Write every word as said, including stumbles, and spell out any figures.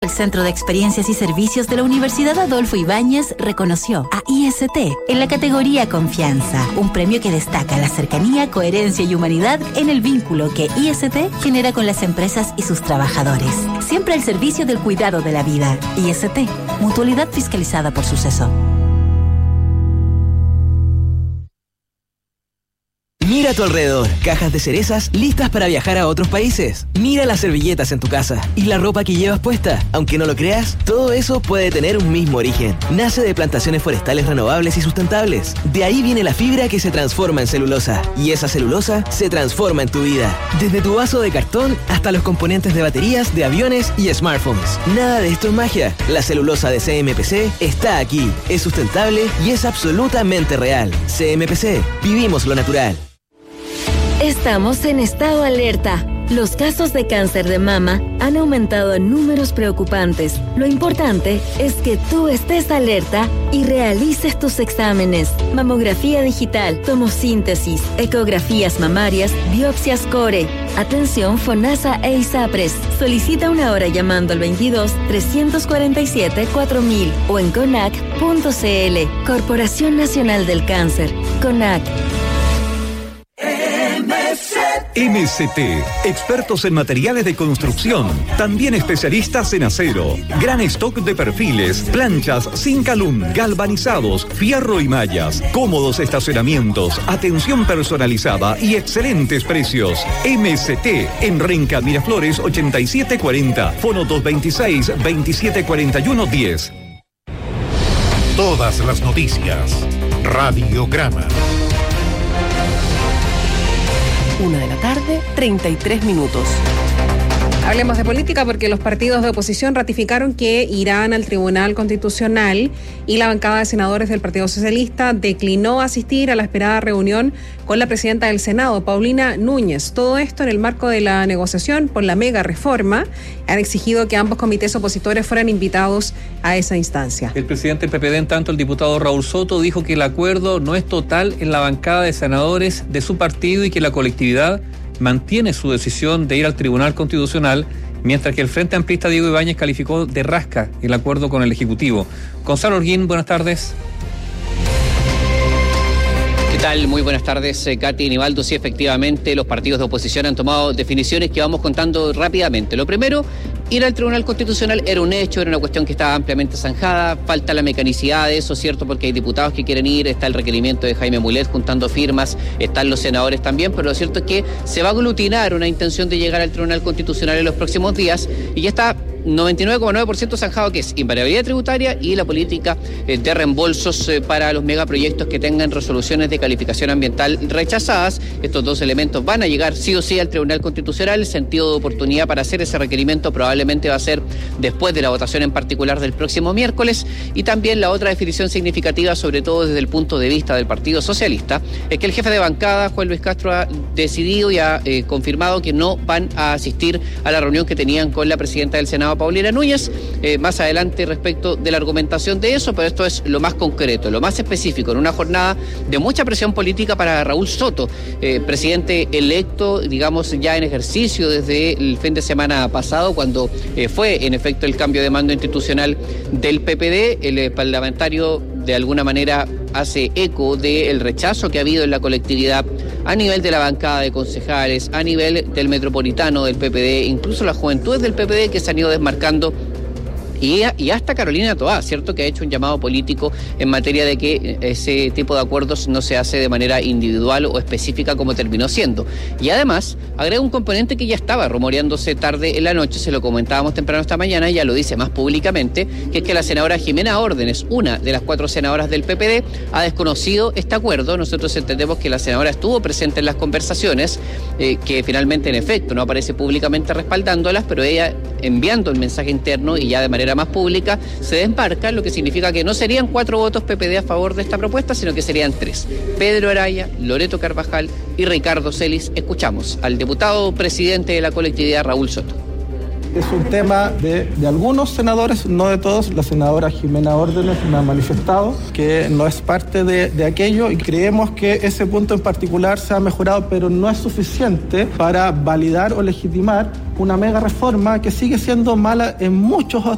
El Centro de Experiencias y Servicios de la Universidad Adolfo Ibáñez reconoció a I S T en la categoría Confianza, un premio que destaca la cercanía, coherencia y humanidad en el vínculo que I S T genera con las empresas y sus trabajadores. Siempre al servicio del cuidado de la vida. I S T, mutualidad fiscalizada por Suceso. Mira a tu alrededor, cajas de cerezas listas para viajar a otros países. Mira las servilletas en tu casa y la ropa que llevas puesta. Aunque no lo creas, todo eso puede tener un mismo origen. Nace de plantaciones forestales renovables y sustentables. De ahí viene la fibra que se transforma en celulosa. Y esa celulosa se transforma en tu vida. Desde tu vaso de cartón hasta los componentes de baterías, de aviones y smartphones. Nada de esto es magia. La celulosa de C M P C está aquí. Es sustentable y es absolutamente real. C M P C. Vivimos lo natural. Estamos en estado alerta. Los casos de cáncer de mama han aumentado en números preocupantes. Lo importante es que tú estés alerta y realices tus exámenes. Mamografía digital, tomosíntesis, ecografías mamarias, biopsias core. Atención FONASA e ISAPRES. Solicita una hora llamando al veintidós, trescientos cuarenta y siete, cuatro mil o en conac punto c l. Corporación Nacional del Cáncer. CONAC. M C T, expertos en materiales de construcción, también especialistas en acero, gran stock de perfiles, planchas, Zincalum, galvanizados, fierro y mallas, cómodos estacionamientos, atención personalizada y excelentes precios. M C T, en Renca Miraflores ochenta y siete cuarenta, fono dos veintiséis, veintisiete cuarenta y uno diez. Todas las noticias, Radiograma. Una de la tarde, treinta y tres minutos. Hablemos de política porque los partidos de oposición ratificaron que irán al Tribunal Constitucional y la bancada de senadores del Partido Socialista declinó asistir a la esperada reunión con la presidenta del Senado, Paulina Núñez. Todo esto en el marco de la negociación por la mega reforma. Han exigido que ambos comités opositores fueran invitados a esa instancia. El presidente del P P D, en tanto, el diputado Raúl Soto, dijo que el acuerdo no es total en la bancada de senadores de su partido y que la colectividad mantiene su decisión de ir al Tribunal Constitucional, mientras que el Frente Amplista Diego Ibáñez calificó de rasca el acuerdo con el Ejecutivo. Gonzalo Holguín, buenas tardes. ¿Qué tal? Muy buenas tardes, Katy y Nivaldo. Sí, efectivamente, los partidos de oposición han tomado definiciones que vamos contando rápidamente. Lo primero, ir al Tribunal Constitucional era un hecho, era una cuestión que estaba ampliamente zanjada. Falta la mecanicidad de eso, ¿cierto? Porque hay diputados que quieren ir, está el requerimiento de Jaime Mulet juntando firmas, están los senadores también, pero lo cierto es que se va a aglutinar una intención de llegar al Tribunal Constitucional en los próximos días y ya está noventa y nueve coma nueve por ciento zanjado, que es invariabilidad tributaria y la política de reembolsos para los megaproyectos que tengan resoluciones de calificación ambiental rechazadas. Estos dos elementos van a llegar sí o sí al Tribunal Constitucional. El sentido de oportunidad para hacer ese requerimiento probablemente va a ser después de la votación en particular del próximo miércoles. Y también la otra definición significativa, sobre todo desde el punto de vista del Partido Socialista, es que el jefe de bancada, Juan Luis Castro, ha decidido y ha eh, confirmado que no van a asistir a la reunión que tenían con la presidenta del Senado, Paulina Núñez. Eh, más adelante respecto de la argumentación de eso, pero esto es lo más concreto, lo más específico, en una jornada de mucha presión política para Raúl Soto, eh, presidente electo, digamos, ya en ejercicio desde el fin de semana pasado, cuando eh, fue en efecto el cambio de mando institucional del P P D. El eh, parlamentario de alguna manera hace eco del rechazo que ha habido en la colectividad a nivel de la bancada de concejales, a nivel del metropolitano del P P D, incluso las juventudes del P P D que se han ido desmarcando. Y, y hasta Carolina Toá, ¿cierto?, que ha hecho un llamado político en materia de que ese tipo de acuerdos no se hace de manera individual o específica como terminó siendo. Y además, agrega un componente que ya estaba rumoreándose tarde en la noche, se lo comentábamos temprano esta mañana, y ya lo dice más públicamente, que es que la senadora Jimena Órdenes, una de las cuatro senadoras del P P D, ha desconocido este acuerdo. Nosotros entendemos que la senadora estuvo presente en las conversaciones, eh, que finalmente en efecto no aparece públicamente respaldándolas, pero ella enviando el mensaje interno y ya de manera más pública se desmarca, lo que significa que no serían cuatro votos P P D a favor de esta propuesta, sino que serían tres: Pedro Araya, Loreto Carvajal y Ricardo Celis. Escuchamos al diputado presidente de la colectividad, Raúl Soto. Es un tema de, de algunos senadores, no de todos. La senadora Jimena Órdenes me ha manifestado que no es parte de, de aquello, y creemos que ese punto en particular se ha mejorado, pero no es suficiente para validar o legitimar una mega reforma que sigue siendo mala en muchos